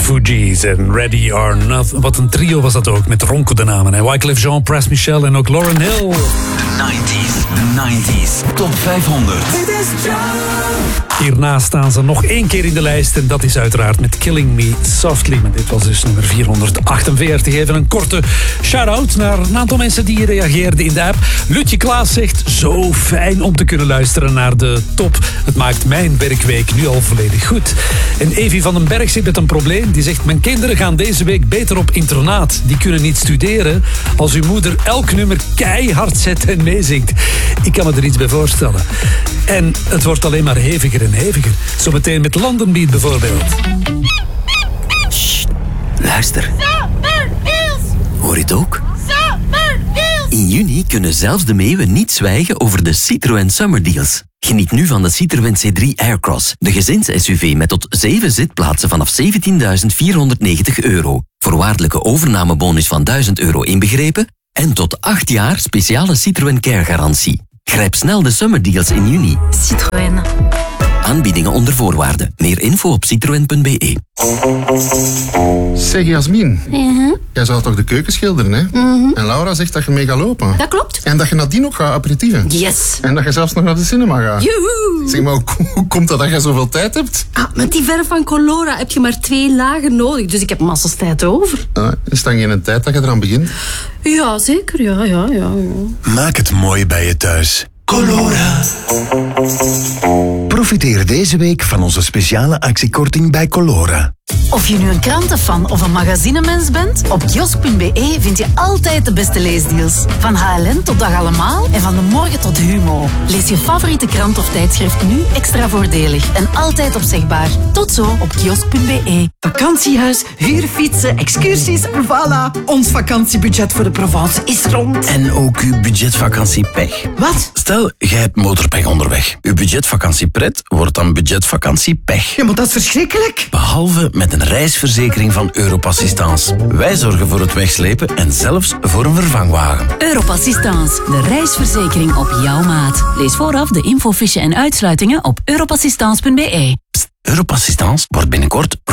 Fugees en Ready or Not. Wat een trio was dat ook, met Ronco de namen. Wyclef Jean, Press Michel en ook Lauryn Hill. De 90s Top 500. Hierna staan ze nog 1 keer in de lijst en dat is uiteraard met Killing Me Softly. Maar dit was dus nummer 448. Even een korte shout-out naar een aantal mensen die reageerden in de app. Lutje Klaas zegt, zo fijn om te kunnen luisteren naar de top. Het maakt mijn werkweek nu al volledig goed. En Evie van den Berg zit met een probleem. Die zegt, mijn kinderen gaan deze week beter op internaat. Die kunnen niet studeren als uw moeder elk nummer keihard zet en meezingt. Ik kan me er iets bij voorstellen. En het wordt alleen maar heviger en heviger. Zometeen met London Beat bijvoorbeeld. Sst, luister. Hoor je het ook? In juni kunnen zelfs de meeuwen niet zwijgen over de Citroën Summer Deals. Geniet nu van de Citroën C3 Aircross, de gezins-SUV met tot 7 zitplaatsen vanaf €17.490. Voorwaardelijke overnamebonus van €1.000 inbegrepen en tot 8 jaar speciale Citroën Care-garantie. Grijp snel de Summer Deals in juni. Citroën. Aanbiedingen onder voorwaarden. Meer info op citroen.be. Zeg Jasmin, jij zou toch de keuken schilderen, hè? En Laura zegt dat je mee gaat lopen. Dat klopt. En dat je nadien nog gaat aperitieven. Yes. En dat je zelfs nog naar de cinema gaat. Joehoe. Zeg maar, hoe komt dat je zoveel tijd hebt? Met die verf van Colora heb je maar 2 lagen nodig, dus ik heb massas tijd over. Is dan geen tijd dat je eraan begint? Ja, zeker. Ja. Maak het mooi bij je thuis. Colora. Profiteer deze week van onze speciale actiekorting bij Colora. Of je nu een krantenfan of een magazinemens bent, op kiosk.be vind je altijd de beste leesdeals. Van HLN tot Dag Allemaal en van de morgen tot Humo. Lees je favoriete krant of tijdschrift nu extra voordelig en altijd opzegbaar. Tot zo op kiosk.be. Vakantiehuis, huurfietsen, excursies, voilà. Ons vakantiebudget voor de Provence is rond. En ook uw budgetvakantiepech. Wat? Stel, jij hebt motorpech onderweg. Uw budgetvakantiepret wordt dan budgetvakantiepech. Ja, maar dat is verschrikkelijk. Behalve met een reisverzekering van Europassistance. Wij zorgen voor het wegslepen en zelfs voor een vervangwagen. Europassistance, de reisverzekering op jouw maat. Lees vooraf de infofiche en uitsluitingen op europassistance.be. Europassistance wordt binnenkort